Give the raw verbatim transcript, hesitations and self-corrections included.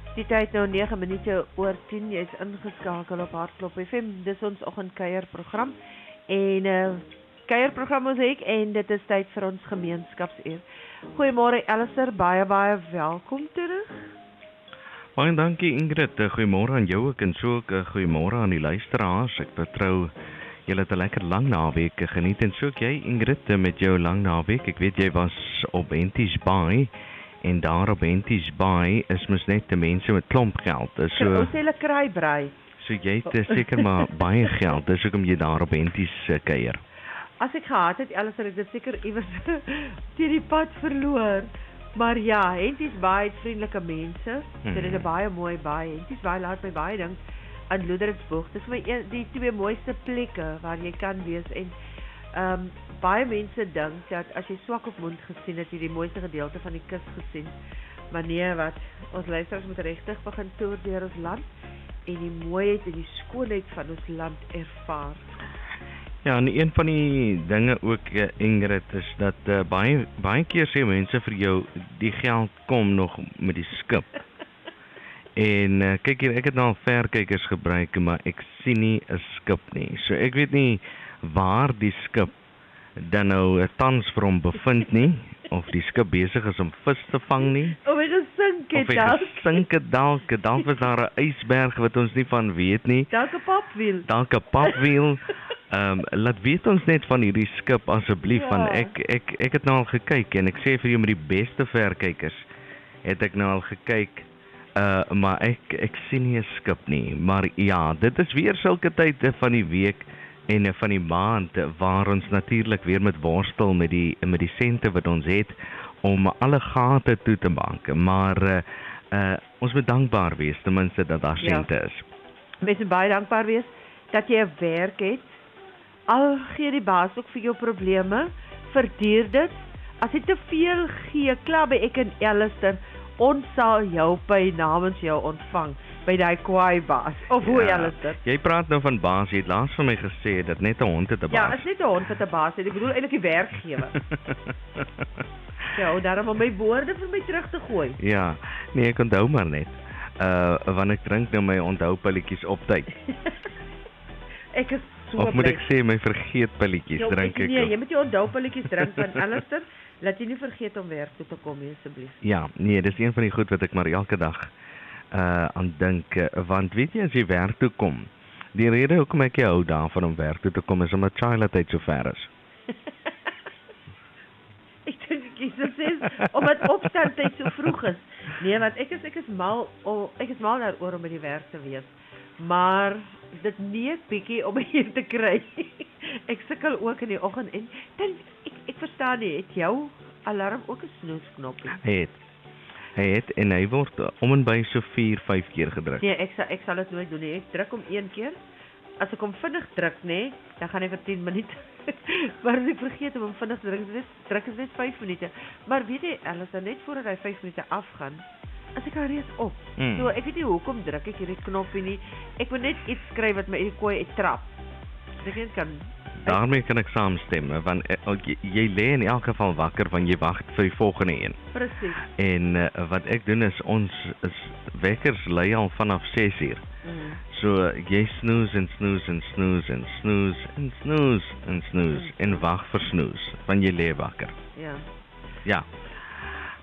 Die tyd nou negen minute oor tien, jy is ingeskakel op Hartklop F M, dis ons oggendkuierprogram, en uh, kuierprogram ons ek, en dit is tyd vir ons gemeenskapseer. Goeiemôre Alistair, baie baie welkom terug. Baie dankie Ingrid, goeiemôre aan jou ook, en so ook goeiemôre aan die luisteraars. Ek vertrou julle het 'n lekker lang naweek geniet, en so ook jy Ingrid met jou lang naweek. Ek weet jy was op Henties Baai, en daar op Henties Baai is mos net die mense met klomp geld. So, ons hele kruibrei. So jy het seker maar baie geld, dis hoekom jy daar op Henties uh, kuier. As ek gehad het, alles het ek dit seker iewers teen die pad verloor. Maar ja, Henties Baai het vriendelike mense. Hmm. Dit is 'n baie mooi baai. Henties Baai laat my baie dink aan Loederensboog. Dit is vir my een, die twee mooiste plekke waar jy kan wees. En um, baie mense dink dat as jy Swakopmund gesien het, jy die mooiste gedeelte van die kus gesien. Maar nee, wat ons luisteraars moet regtig begin toer deur ons land en die mooiheid en die skoonheid van ons land ervaar. Ja, en een van die dinge ook, Ingrid, is dat uh, baie, baie keer sê mense vir jou, die geld kom nog met die skip. En uh, kyk hier, ek het nou verkykers gebruik, maar ek sien nie 'n skip nie. So ek weet nie waar die skip dan nou tans vir hom bevind nie, of die skip besig is om vis te vang nie. Of hy gesink het dalk. Of hy gesink het dalk, dalk was daar 'n ysberg wat ons nie van weet nie. Dalk 'n papwiel. Dalk 'n papwiel. Ehm um, laat weet ons net van hierdie skip asseblief, ja. Want ek ek ek het nou al gekyk en ek sê vir jou met die beste verkykers het ek nou al gekyk, uh maar ek ek sien nie 'n skip nie. Maar ja, dit is weer sulke tye van die week en van die maand waar ons natuurlik weer met worstel met die met die sente wat ons het om alle gate toe te maak. Maar uh, uh ons moet dankbaar wees ten minste dat daar sente ja. is. Mens moet baie dankbaar wees dat jy 'n werk het. Al gee die baas ook vir jou probleme, verduur dit. As jy te veel gee, klaar by ek en Alistair, ons sal jou by namens jou ontvang, by die kwaai baas. Of hoe ja, Alistair? Jy praat nou van baas, jy het laas van my gesê dat net 'n hond het 'n baas. Ja, is net 'n hond wat 'n baas het, ek bedoel eintlik die werkgewer. Ja, daarom om my woorde vir my terug te gooi. Ja, nee, ek onthou maar net. Uh, wanneer ek drink nou my onthou-pilletjies op tyd. Ek is so Of moet ek sê my vergeet-pilletjies drink ek? Nee, jy moet jou onthou-pilletjies drink van Alistair, laat jy nie vergeet om werk toe te kom nie, asseblief. Ja, nee, dis een van die goed wat ek maar elke dag uh, aan dink, want weet jy as jy werk toe kom, die rede hoekom ek hou daarvan om werk toe te kom is omdat Charlotte so ver is. Ek dink ek sê sê omdat opstandtyd so vroeg is. Nee, want ek is ek is mal oh, ek is mal daaroor om by die werk te wees. Maar dit neek bietjie om hier te kry. Ek sukkel ook in die oggend en dan ek ek verstaan nie, het jou alarm ook 'n snoesknopie? Hy het. Hy het en hy word om en by so vier, vyf keer gedruk. Nee, ek sal ek sal dit nooit doen nie. Ek druk hom een keer. As ek hom vinnig druk, nê, dan gaan hy vir tien minute. Maar as ek vergeet om hom vinnig te druk, dis druk is net vyf minute. Maar weet jy, Alistair, net voordat hy vyf minute afgaan, as ek al reeds op. Hmm. So ek weet nie hoekom druk ek hierdie knoppie nie. Ek moet net iets skryf wat my in die kooi uittrap. Ek net kan Daarmee kan ek saamstem, want jy, jy lê in elk geval wakker van jy wag vir die volgende een. Presies. En uh, wat ek doen is ons is wekkers lei al vanaf ses uur. Mm. So jy snoes en snoes en snoes en snoes en snoes en snoes mm. en wag vir snoes, van jy lê wakker. Ja. Ja.